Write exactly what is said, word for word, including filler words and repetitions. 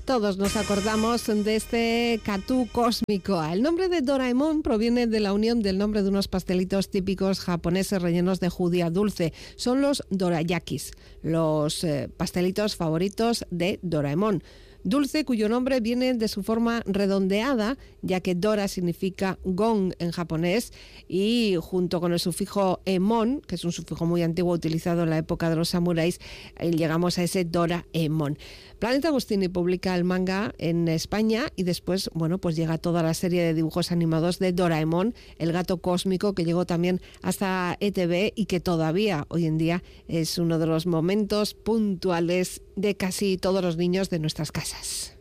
Todos nos acordamos de este catú cósmico. El nombre de Doraemon proviene de la unión del nombre de unos pastelitos típicos japoneses rellenos de judía dulce. Son los dorayakis, los eh, pastelitos favoritos de Doraemon. Dulce cuyo nombre viene de su forma redondeada, ya que Dora significa gong en japonés, y junto con el sufijo emon, que es un sufijo muy antiguo utilizado en la época de los samuráis, eh, llegamos a ese Doraemon. Planeta Agustini publica el manga en España y después, bueno, pues llega toda la serie de dibujos animados de Doraemon, el gato cósmico, que llegó también hasta E T V y que todavía hoy en día es uno de los momentos puntuales de casi todos los niños de nuestras casas.